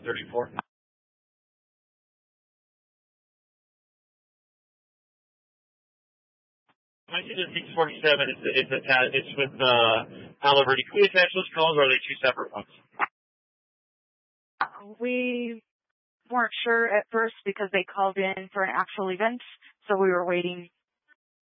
34. I see the 647. It's with Palo Verde. Can we attach those calls, or are they two separate ones? We weren't sure at first because they called in for an actual event, so we were waiting